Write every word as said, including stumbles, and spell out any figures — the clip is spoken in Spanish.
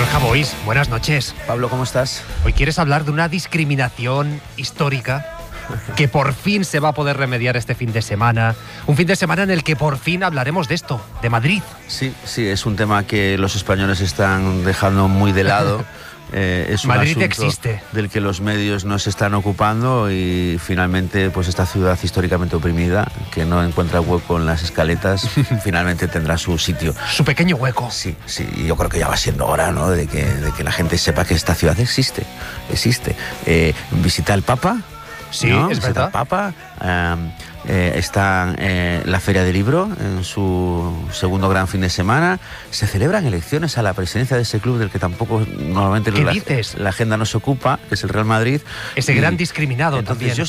Borja Boix, buenas noches. Pablo, ¿cómo estás? Hoy quieres hablar de una discriminación histórica que por fin se va a poder remediar este fin de semana. Un fin de semana en el que por fin hablaremos de esto, de Madrid. Sí, sí, es un tema que los españoles están dejando muy de lado. Eh, es un Madrid asunto existe. del que los medios no se están ocupando y finalmente pues esta ciudad históricamente oprimida, que no encuentra hueco en las escaletas, finalmente tendrá su sitio. Su pequeño hueco. Sí, sí, y yo creo que ya va siendo hora, ¿no?, de que, de que la gente sepa que esta ciudad existe, existe. Eh, visita al Papa. Sí, ¿no? es Visita verdad. al Papa. Eh, eh, está eh, la Feria del Libro en su segundo gran fin de semana. Se celebran elecciones a la presidencia de ese club del que tampoco normalmente ¿Qué la, dices? la agenda no se ocupa, que es el Real Madrid. Ese y, gran discriminado entonces también. Yo